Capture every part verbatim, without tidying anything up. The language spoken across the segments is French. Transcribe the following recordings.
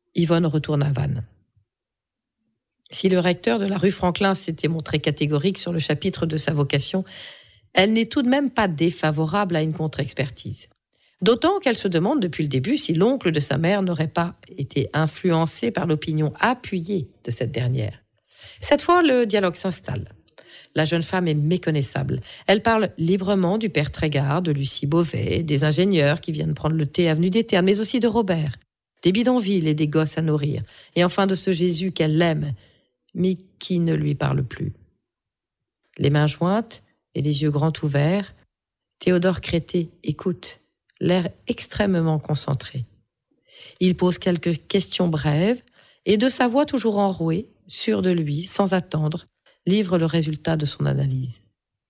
Yvonne retourne à Vannes. Si le recteur de la rue Franklin s'était montré catégorique sur le chapitre de sa vocation, elle n'est tout de même pas défavorable à une contre-expertise. D'autant qu'elle se demande depuis le début si l'oncle de sa mère n'aurait pas été influencé par l'opinion appuyée de cette dernière. Cette fois, le dialogue s'installe. La jeune femme est méconnaissable. Elle parle librement du père Trégard, de Lucie Beauvais, des ingénieurs qui viennent prendre le thé avenue des Ternes, mais aussi de Robert, des bidonvilles et des gosses à nourrir, et enfin de ce Jésus qu'elle aime, mais qui ne lui parle plus. Les mains jointes et les yeux grands ouverts, Théodore Crété écoute, l'air extrêmement concentré. Il pose quelques questions brèves, et de sa voix toujours enrouée, sûre de lui, sans attendre, livre le résultat de son analyse.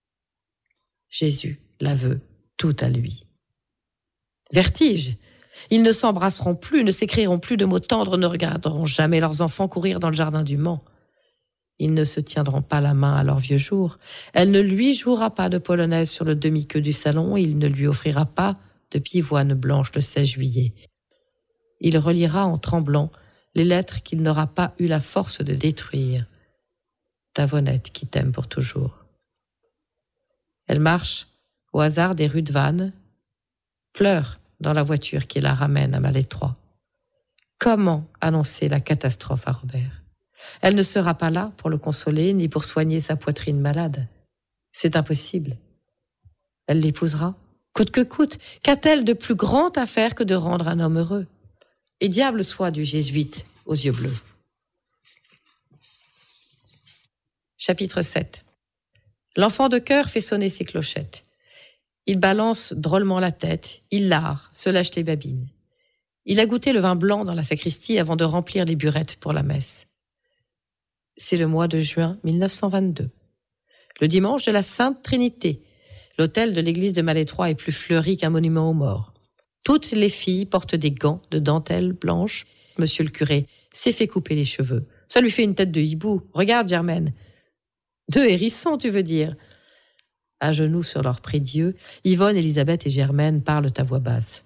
Jésus l'aveu tout à lui. Vertige. Ils ne s'embrasseront plus, ne s'écriront plus de mots tendres, ne regarderont jamais leurs enfants courir dans le jardin du Mans. Ils ne se tiendront pas la main à leur vieux jour. Elle ne lui jouera pas de polonaise sur le demi-queue du salon, il ne lui offrira pas de pivoine blanche le seize juillet. Il relira en tremblant les lettres qu'il n'aura pas eu la force de détruire. Ta Vonette qui t'aime pour toujours. Elle marche au hasard des rues de Vannes, pleure dans la voiture qui la ramène à Malétroit. Comment annoncer la catastrophe à Robert ? Elle ne sera pas là pour le consoler ni pour soigner sa poitrine malade. C'est impossible. Elle l'épousera, coûte que coûte. Qu'a-t-elle de plus grande à faire que de rendre un homme heureux ? Et diable soit du jésuite aux yeux bleus. Chapitre sept. L'enfant de chœur fait sonner ses clochettes. Il balance drôlement la tête, il lard, se lâche les babines. Il a goûté le vin blanc dans la sacristie avant de remplir les burettes pour la messe. C'est le mois de juin mille neuf cent vingt-deux. Le dimanche de la Sainte Trinité. L'autel de l'église de Malétroit est plus fleuri qu'un monument aux morts. Toutes les filles portent des gants de dentelle blanche. Monsieur le curé s'est fait couper les cheveux. Ça lui fait une tête de hibou. Regarde, Germaine. De hérisson, tu veux dire. À genoux sur leur prie-dieu, Yvonne, Élisabeth et Germaine parlent à voix basse.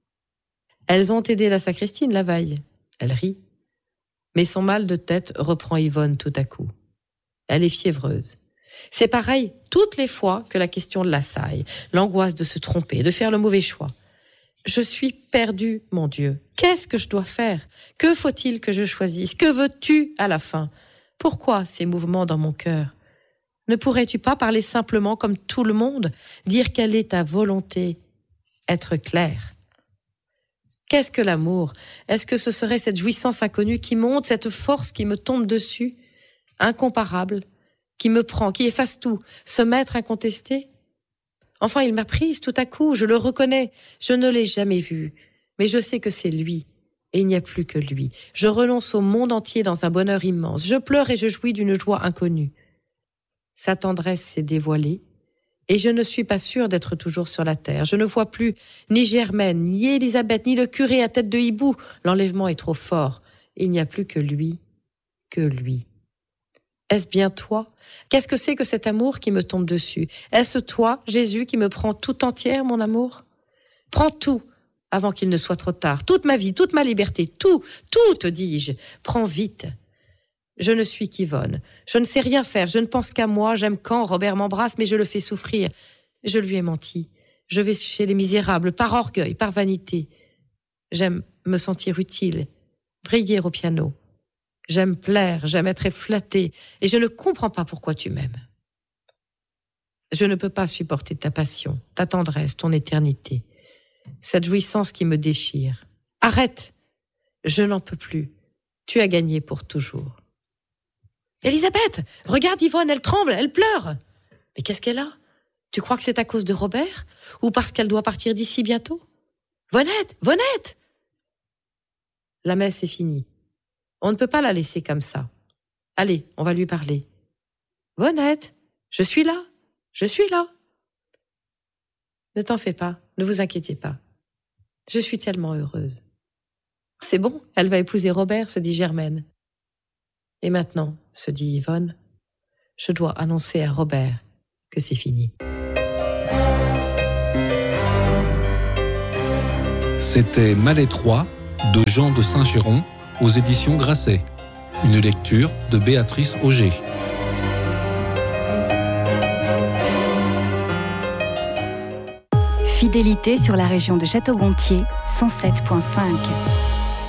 Elles ont aidé la sacristine la veille. Elle rit. Mais son mal de tête reprend Yvonne tout à coup. Elle est fiévreuse. C'est pareil toutes les fois que la question l'assaille, l'angoisse de se tromper, de faire le mauvais choix. Je suis perdue, mon Dieu. Qu'est-ce que je dois faire ? Que faut-il que je choisisse ? Que veux-tu à la fin ? Pourquoi ces mouvements dans mon cœur ? Ne pourrais-tu pas parler simplement comme tout le monde, dire quelle est ta volonté, être clair ? Qu'est-ce que l'amour ? Est-ce que ce serait cette jouissance inconnue qui monte, cette force qui me tombe dessus, incomparable, qui me prend, qui efface tout, ce maître incontesté ? Enfin, il m'a prise tout à coup, je le reconnais, je ne l'ai jamais vu, mais je sais que c'est lui, et il n'y a plus que lui. Je renonce au monde entier dans un bonheur immense, je pleure et je jouis d'une joie inconnue. Sa tendresse s'est dévoilée, et je ne suis pas sûre d'être toujours sur la terre. Je ne vois plus ni Germaine, ni Élisabeth, ni le curé à tête de hibou. L'enlèvement est trop fort. Il n'y a plus que lui, que lui. Est-ce bien toi ? Qu'est-ce que c'est que cet amour qui me tombe dessus ? Est-ce toi, Jésus, qui me prend tout entière, mon amour ? Prends tout, avant qu'il ne soit trop tard. Toute ma vie, toute ma liberté, tout, tout, te dis-je. Prends vite. Je ne suis qu'Yvonne. Je ne sais rien faire. Je ne pense qu'à moi. J'aime quand Robert m'embrasse, mais je le fais souffrir. Je lui ai menti. Je vais chez les misérables, par orgueil, par vanité. J'aime me sentir utile, briller au piano. J'aime plaire, j'aime être flattée, et je ne comprends pas pourquoi tu m'aimes. Je ne peux pas supporter ta passion, ta tendresse, ton éternité, cette jouissance qui me déchire. Arrête! Je n'en peux plus. Tu as gagné pour toujours. Élisabeth, regarde Yvonne, elle tremble, elle pleure. Mais qu'est-ce qu'elle a ? Tu crois que c'est à cause de Robert ? Ou parce qu'elle doit partir d'ici bientôt ? Vonette, Vonette ! La messe est finie. On ne peut pas la laisser comme ça. Allez, on va lui parler. Vonette, je suis là, je suis là. Ne t'en fais pas, ne vous inquiétez pas. Je suis tellement heureuse. C'est bon, elle va épouser Robert, se dit Germaine. Et maintenant, se dit Yvonne, je dois annoncer à Robert que c'est fini. C'était Malétroit de Jean de Saint-Chéron, aux éditions Grasset. Une lecture de Béatrice Auger. Fidélité sur la région de Château-Gontier, cent sept virgule cinq.